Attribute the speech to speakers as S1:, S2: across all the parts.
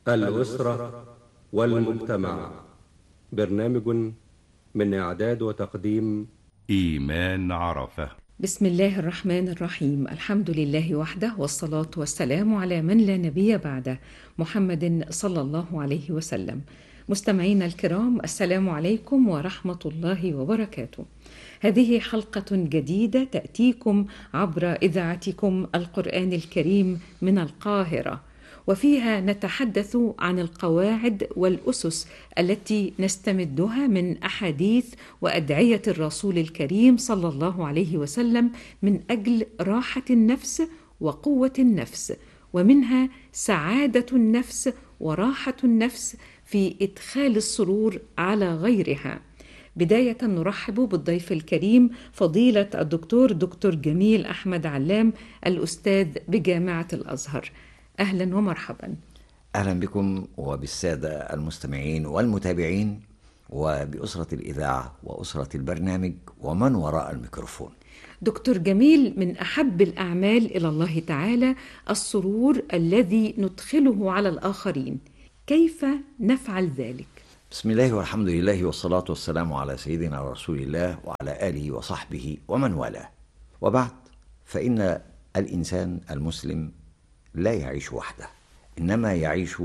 S1: الأسرة والمجتمع. برنامج من إعداد وتقديم
S2: إيمان عرفة.
S3: بسم الله الرحمن الرحيم. الحمد لله وحده، والصلاة والسلام على من لا نبي بعده، محمد صلى الله عليه وسلم. مستمعينا الكرام، السلام عليكم ورحمة الله وبركاته. هذه حلقة جديدة تأتيكم عبر إذاعتكم القرآن الكريم من القاهرة، وفيها نتحدث عن القواعد والأسس التي نستمدها من أحاديث وأدعية الرسول الكريم صلى الله عليه وسلم من أجل راحة النفس وقوة النفس، ومنها سعادة النفس وراحة النفس في إدخال السرور على غيرها. بداية نرحب بالضيف الكريم فضيلة الدكتور جميل أحمد علام، الأستاذ بجامعة الأزهر. أهلا ومرحبا.
S4: أهلا بكم وبالسادة المستمعين والمتابعين وبأسرة الإذاعة وأسرة البرنامج ومن وراء الميكروفون.
S3: دكتور جميل، من أحب الأعمال إلى الله تعالى السرور الذي ندخله على الآخرين، كيف نفعل ذلك؟
S4: بسم الله والحمد لله والصلاة والسلام على سيدنا رسول الله وعلى آله وصحبه ومن والاه، وبعد، فإن الإنسان المسلم لا يعيش وحده، إنما يعيش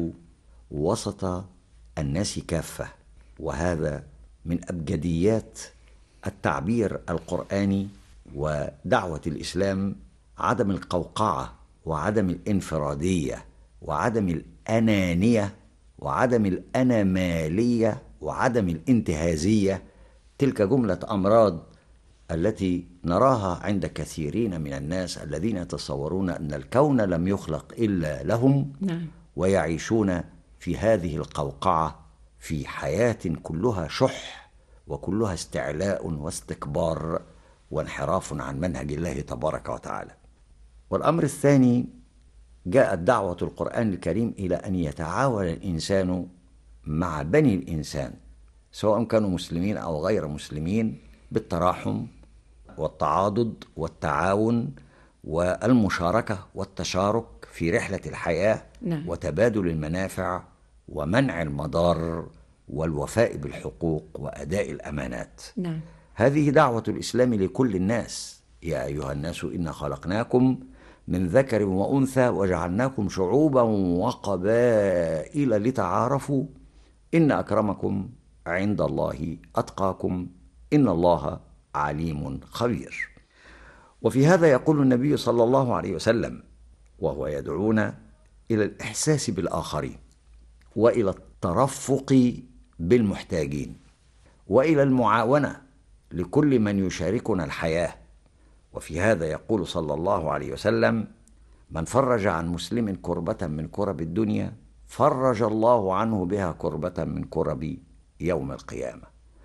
S4: وسط الناس كافة، وهذا من أبجديات التعبير القرآني ودعوة الإسلام: عدم القوقعة وعدم الانفرادية وعدم الأنانية وعدم الأنامالية وعدم الانتهازية. تلك جملة أمراض التي نراها عند كثيرين من الناس الذين يتصورون أن الكون لم يخلق إلا لهم، ويعيشون في هذه القوقعة في حياة كلها شح وكلها استعلاء واستكبار وانحراف عن منهج الله تبارك وتعالى. والأمر الثاني، جاءت دعوة القرآن الكريم إلى أن يتعاون الإنسان مع بني الإنسان، سواء كانوا مسلمين أو غير مسلمين، بالتراحم والتعاضد والتعاون والمشاركة والتشارك في رحلة الحياة، وتبادل المنافع ومنع المضار والوفاء بالحقوق وأداء الأمانات. هذه دعوة الإسلام لكل الناس: يا أيها الناس إنا خلقناكم من ذكر وأنثى وجعلناكم شعوبا وقبائل لتعارفوا إن أكرمكم عند الله أتقاكم إن الله عليم خبير. وفي هذا يقول النبي صلى الله عليه وسلم وهو يدعونا إلى الإحساس بالآخرين، وإلى الترفق بالمحتاجين، وإلى المعاونة لكل من يشاركنا الحياة. وفي هذا يقول صلى الله عليه وسلم: من فرج عن مسلم كربة من كرب الدنيا فرج الله عنه بها كربة من كرب يوم القيامة.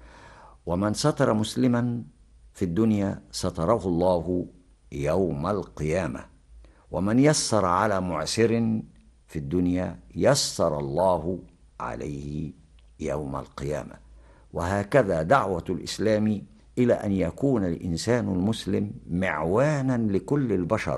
S4: ومن ستر مسلما في الدنيا ستره الله يوم القيامة. ومن يسر على معسر في الدنيا يسر الله عليه يوم القيامة. وهكذا دعوة الإسلام إلى أن يكون الإنسان المسلم معوانا لكل البشر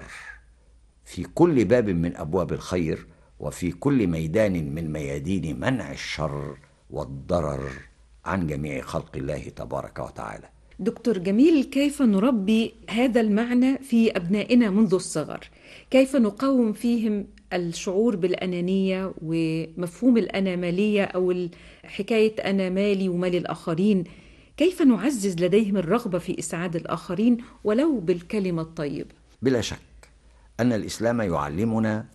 S4: في كل باب من أبواب الخير، وفي كل ميدان من ميادين منع الشر والضرر عن جميع خلق الله تبارك وتعالى.
S3: دكتور جميل، كيف نربي هذا المعنى في أبنائنا منذ الصغر؟ كيف نقوم فيهم الشعور بالأنانية ومفهوم الأنامالية أو حكاية أنا مالي ومال الآخرين؟ كيف نعزز لديهم الرغبة في إسعاد الآخرين ولو بالكلمة الطيبة؟
S4: بلا شك أن الإسلام يعلمنا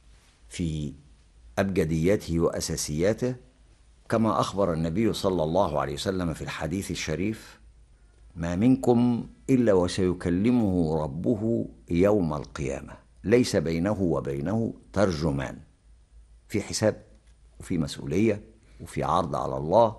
S4: في أبجدياته وأساسياته، كما أخبر النبي صلى الله عليه وسلم في الحديث الشريف: ما منكم إلا وسيكلمه ربه يوم القيامة ليس بينه وبينه ترجمان. في حساب وفي مسؤولية وفي عرض على الله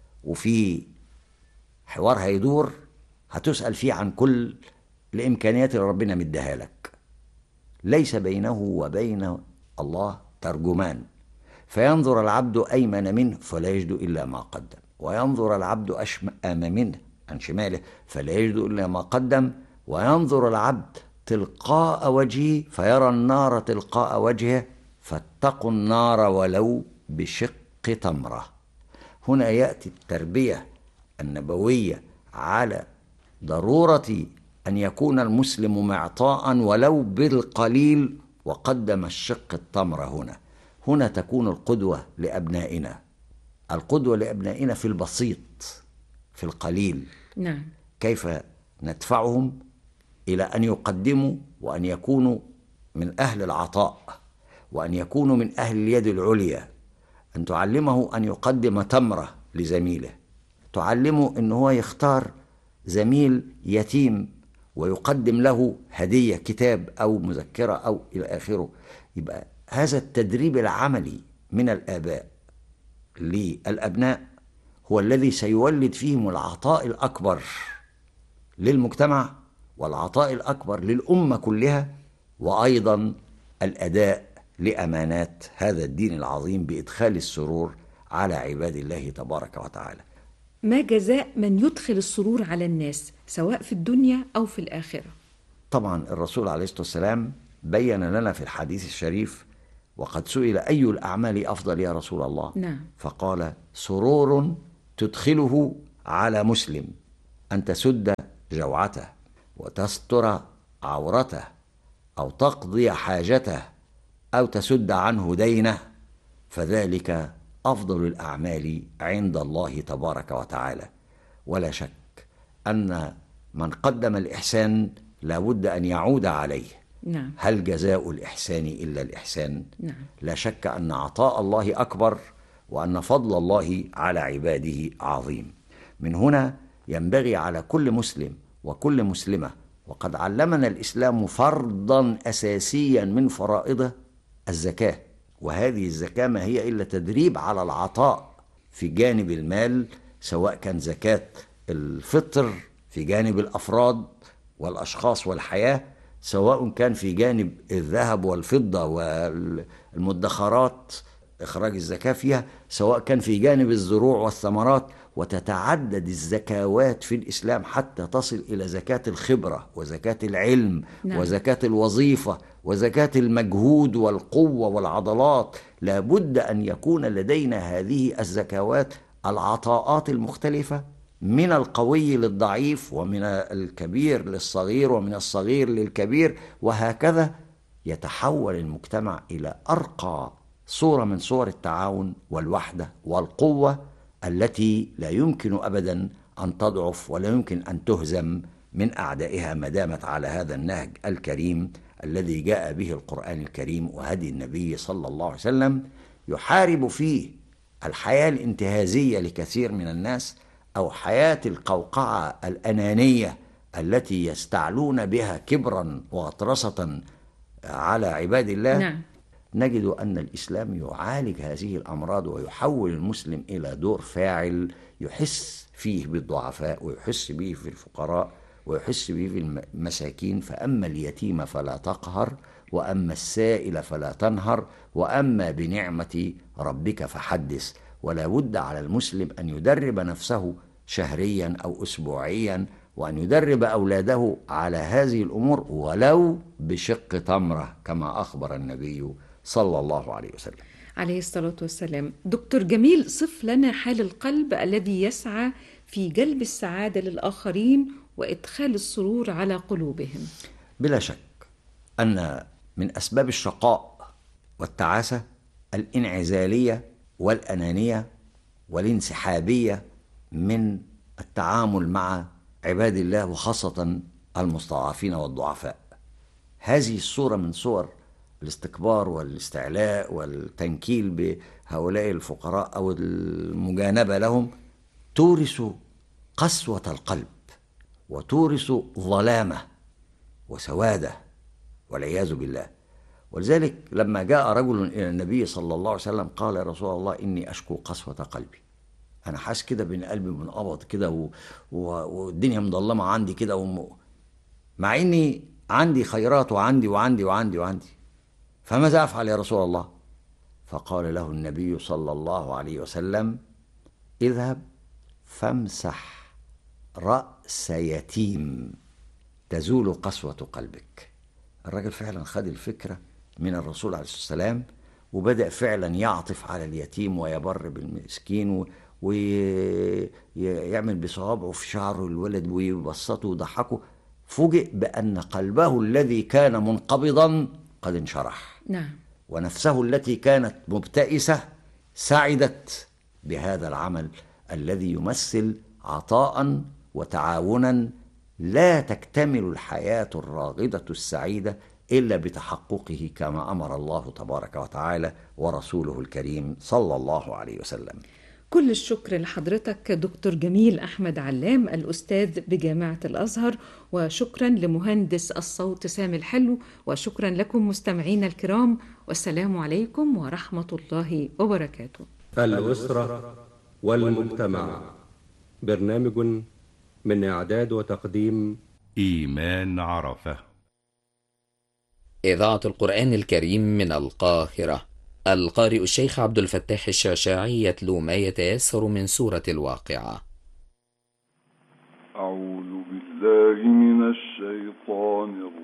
S4: وفي حوار هيدور هتسأل فيه عن كل الإمكانيات اللي ربنا مديها لك. ليس بينه وبين الله ترجمان، فينظر العبد أيمن منه فلا يجد إلا ما قدم، وينظر العبد أشأم منه عن شماله فلا يجد إلا ما قدم، وينظر العبد تلقاء وجهه فيرى النار تلقاء وجهه فاتقوا النار ولو بشق تمرة. هنا يأتي التربية النبوية على ضرورة أن يكون المسلم معطاء ولو بالقليل، وقدم الشق التمرة. هنا تكون القدوة لأبنائنا، القدوة لأبنائنا في البسيط، في القليل.
S3: نعم.
S4: كيف ندفعهم إلى أن يقدموا وأن يكونوا من أهل العطاء، وأن يكونوا من أهل اليد العليا. أن تعلمه أن يقدم تمرة لزميله، تعلمه أنه هو يختار زميل يتيم ويقدم له هدية، كتاب أو مذكرة أو إلى آخره. يبقى هذا التدريب العملي من الآباء للأبناء هو الذي سيولد فيهم العطاء الأكبر للمجتمع، والعطاء الأكبر للأمة كلها، وأيضا الأداء لأمانات هذا الدين العظيم بإدخال السرور على عباد الله تبارك وتعالى.
S3: ما جزاء من يدخل السرور على الناس سواء في الدنيا أو في الآخرة؟
S4: طبعا الرسول عليه الصلاة والسلام بين لنا في الحديث الشريف، وقد سئل أي الأعمال أفضل يا رسول الله؟
S3: نعم.
S4: فقال: سرور تدخله على مسلم، أن تسد جوعته وتستر عورته، أو تقضي حاجته، أو تسد عنه دينه، فذلك أفضل الأعمال عند الله تبارك وتعالى. ولا شك أن من قدم الإحسان لا بد أن يعود عليه.
S3: نعم.
S4: هل جزاء الإحسان إلا الإحسان؟
S3: نعم.
S4: لا شك أن عطاء الله أكبر، وأن فضل الله على عباده عظيم. من هنا ينبغي على كل مسلم وكل مسلمة، وقد علمنا الإسلام فرضا أساسيا من فرائضه الزكاة، وهذه الزكاة ما هي إلا تدريب على العطاء في جانب المال، سواء كان زكاة الفطر في جانب الأفراد والأشخاص والحياة، سواء كان في جانب الذهب والفضة والمدخرات إخراج الزكاة فيها، سواء كان في جانب الزروع والثمرات. وتتعدد الزكوات في الإسلام حتى تصل إلى زكاة الخبرة، وزكاة العلم،
S3: نعم.
S4: وزكاة الوظيفة، وزكاة المجهود والقوة والعضلات. لا بد أن يكون لدينا هذه الزكوات، العطاءات المختلفة، من القوي للضعيف، ومن الكبير للصغير، ومن الصغير للكبير، وهكذا يتحول المجتمع إلى أرقى صورة من صور التعاون والوحدة والقوة، التي لا يمكن أبدا أن تضعف ولا يمكن أن تهزم من أعدائها، ما دامت على هذا النهج الكريم الذي جاء به القرآن الكريم وهدي النبي صلى الله عليه وسلم، يحارب فيه الحياة الانتهازية لكثير من الناس، أو حياة القوقعة الأنانية التي يستعلون بها كبرا وغطرسة على عباد الله.
S3: نعم.
S4: نجد أن الإسلام يعالج هذه الأمراض، ويحول المسلم إلى دور فاعل يحس فيه بالضعفاء، ويحس به في الفقراء، ويحس به في المساكين. فأما اليتيم فلا تقهر، وأما السائل فلا تنهر، وأما بنعمة ربك فحدث. ولا بد على المسلم أن يدرب نفسه شهريا أو أسبوعيا، وأن يدرب أولاده على هذه الأمور ولو بشق تمرة، كما أخبر النبي صلى الله عليه وسلم
S3: عليه الصلاة والسلام. دكتور جميل، صف لنا حال القلب الذي يسعى في جلب السعادة للآخرين وإدخال السرور على قلوبهم.
S4: بلا شك أن من أسباب الشقاء والتعاسة الانعزالية والأنانية والانسحابية من التعامل مع عباد الله، وخاصة المستضعفين والضعفاء. هذه الصورة من صور الاستكبار والاستعلاء والتنكيل بهؤلاء الفقراء أو المجانبة لهم تورث قسوة القلب، وتورث ظلامة وسوادة والعياذ بالله. ولذلك لما جاء رجل إلى النبي صلى الله عليه وسلم قال: يا رسول الله، إني أشكو قسوة قلبي، أنا حاسس كده بين قلبي منقبض كده والدنيا مظلمة عندي كده، مع إني عندي خيرات وعندي وعندي وعندي وعندي، فماذا أفعل يا رسول الله؟ فقال له النبي صلى الله عليه وسلم: اذهب فامسح رأس يتيم تزول قسوة قلبك. الرجل فعلا خد الفكرة من الرسول عليه الصلاة والسلام، وبدأ فعلا يعطف على اليتيم ويبر بالمسكين ويعمل بصوابعه في شعره الولد ويبسطه ويضحكه. فوجئ بأن قلبه الذي كان منقبضا قد انشرح،
S3: نعم.
S4: ونفسه التي كانت مبتئسة سعدت بهذا العمل الذي يمثل عطاء وتعاونا. لا تكتمل الحياة الراغدة السعيدة إلا بتحققه كما أمر الله تبارك وتعالى ورسوله الكريم صلى الله عليه وسلم.
S3: كل الشكر لحضرتك دكتور جميل أحمد علام الأستاذ بجامعة الأزهر، وشكرا لمهندس الصوت سامي الحلو، وشكرا لكم مستمعين الكرام، والسلام عليكم ورحمة الله وبركاته.
S1: الأسرة والمجتمع، برنامج من إعداد وتقديم
S2: إيمان عرفة.
S5: إذاعة القرآن الكريم من القاهرة. القارئ الشيخ عبد الفتاح الشاشاعي يتلو ما يتيسر من سورة الواقعة.
S6: أعوذ بالله من الشيطان الرجيم.